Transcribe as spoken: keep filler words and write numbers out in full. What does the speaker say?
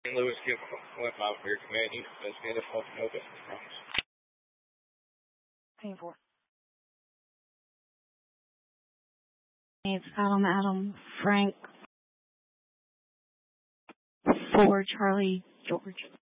Saint Louis, give one five for your command. You investigated Falcon Nova. Team four. It's Adam, Adam, Frank, four, Charlie, George.